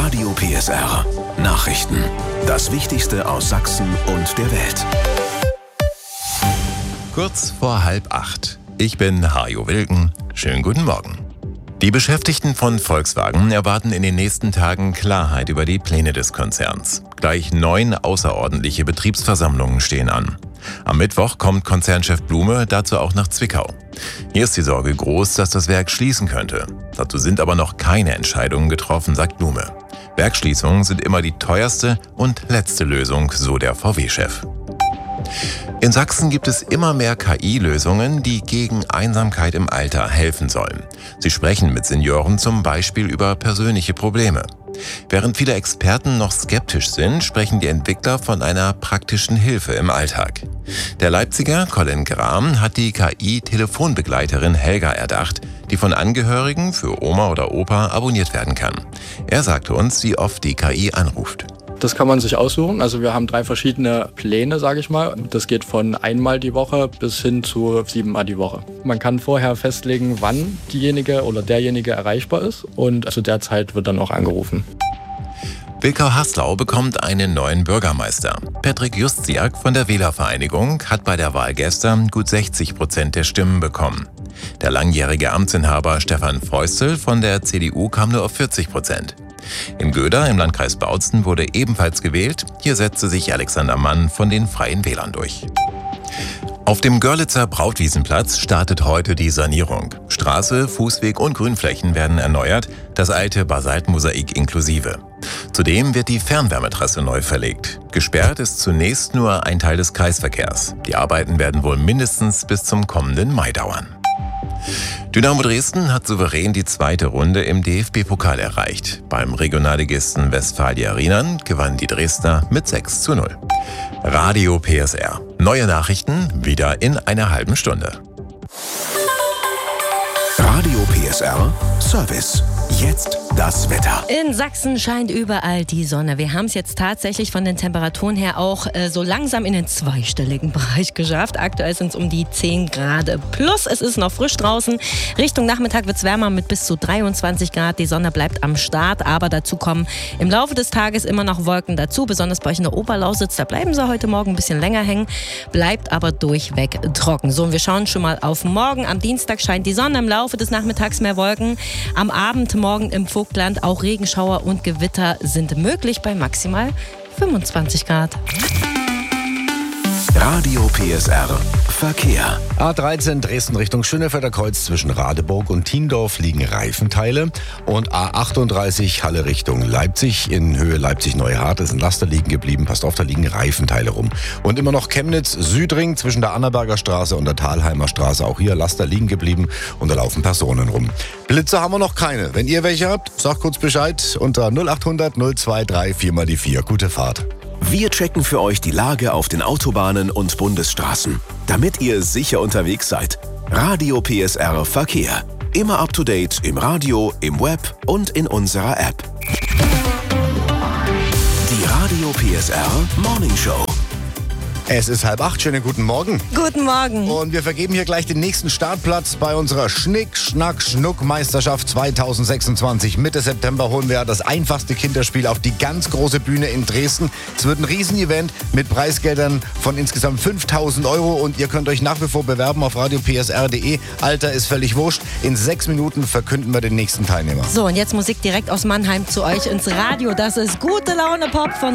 Radio PSR Nachrichten. Das Wichtigste aus Sachsen und der Welt. Kurz vor 7:30. Ich bin Hajo Wilken. Schönen guten Morgen. Die Beschäftigten von Volkswagen erwarten in den nächsten Tagen Klarheit über die Pläne des Konzerns. Gleich 9 außerordentliche Betriebsversammlungen stehen an. Am Mittwoch kommt Konzernchef Blume dazu auch nach Zwickau. Hier ist die Sorge groß, dass das Werk schließen könnte. Dazu sind aber noch keine Entscheidungen getroffen, sagt Blume. Werksschließungen sind immer die teuerste und letzte Lösung, so der VW-Chef. In Sachsen gibt es immer mehr KI-Lösungen, die gegen Einsamkeit im Alter helfen sollen. Sie sprechen mit Senioren zum Beispiel über persönliche Probleme. Während viele Experten noch skeptisch sind, sprechen die Entwickler von einer praktischen Hilfe im Alltag. Der Leipziger Colin Graham hat die KI-Telefonbegleiterin Helga erdacht, die von Angehörigen für Oma oder Opa abonniert werden kann. Er sagte uns, wie oft die KI anruft. Das kann man sich aussuchen. Also wir haben 3 verschiedene Pläne, sage ich mal. Das geht von einmal die Woche bis hin zu 7-mal die Woche. Man kann vorher festlegen, wann diejenige oder derjenige erreichbar ist und zu der Zeit wird dann auch angerufen. Wilkau-Haslau bekommt einen neuen Bürgermeister. Patrick Justiak von der Wählervereinigung hat bei der Wahl gestern gut 60% der Stimmen bekommen. Der langjährige Amtsinhaber Stefan Feustel von der CDU kam nur auf 40%. In Göder im Landkreis Bautzen wurde ebenfalls gewählt. Hier setzte sich Alexander Mann von den Freien Wählern durch. Auf dem Görlitzer Brautwiesenplatz startet heute die Sanierung. Straße, Fußweg und Grünflächen werden erneuert, das alte Basaltmosaik inklusive. Zudem wird die Fernwärmetrasse neu verlegt. Gesperrt ist zunächst nur ein Teil des Kreisverkehrs. Die Arbeiten werden wohl mindestens bis zum kommenden Mai dauern. Dynamo Dresden hat souverän die 2. Runde im DFB-Pokal erreicht. Beim Regionalligisten Westfalia Rheinland gewannen die Dresdner mit 6:0. Radio PSR. Neue Nachrichten wieder in einer halben Stunde. Radio PSR Service. Jetzt das Wetter. In Sachsen scheint überall die Sonne. Wir haben es jetzt tatsächlich von den Temperaturen her auch so langsam in den zweistelligen Bereich geschafft. Aktuell sind es um die 10 Grad plus. Es ist noch frisch draußen. Richtung Nachmittag wird es wärmer mit bis zu 23 Grad. Die Sonne bleibt am Start, aber dazu kommen im Laufe des Tages immer noch Wolken dazu. Besonders bei euch in der Oberlausitz, da bleiben sie heute Morgen ein bisschen länger hängen. Bleibt aber durchweg trocken. So, und wir schauen schon mal auf morgen. Am Dienstag scheint die Sonne, im Laufe des Nachmittags mehr Wolken. Am Abend morgen im Vogtland auch Regenschauer und Gewitter sind möglich bei maximal 25 Grad. Radio PSR Verkehr. A13 Dresden Richtung Schönefelder Kreuz zwischen Radeburg und Thiendorf liegen Reifenteile. Und A38 Halle Richtung Leipzig in Höhe Leipzig-Neuhardt ist ein Laster liegen geblieben. Passt auf, da liegen Reifenteile rum. Und immer noch Chemnitz-Südring zwischen der Annaberger Straße und der Thalheimer Straße. Auch hier Laster liegen geblieben und da laufen Personen rum. Blitze haben wir noch keine. Wenn ihr welche habt, sagt kurz Bescheid unter 0800 023 4x4. Gute Fahrt. Wir checken für euch die Lage auf den Autobahnen und Bundesstraßen, damit ihr sicher unterwegs seid. Radio PSR Verkehr. Immer up to date im Radio, im Web und in unserer App. Die Radio PSR Morning Show. Es ist 7:30, schönen guten Morgen. Guten Morgen. Und wir vergeben hier gleich den nächsten Startplatz bei unserer Schnick-Schnack-Schnuck-Meisterschaft 2026. Mitte September holen wir das einfachste Kinderspiel auf die ganz große Bühne in Dresden. Es wird ein Riesenevent mit Preisgeldern von insgesamt 5.000 € und ihr könnt euch nach wie vor bewerben auf radiopsr.de. Alter ist völlig wurscht. In 6 Minuten verkünden wir den nächsten Teilnehmer. So, und jetzt Musik direkt aus Mannheim zu euch ins Radio. Das ist Gute Laune Pop von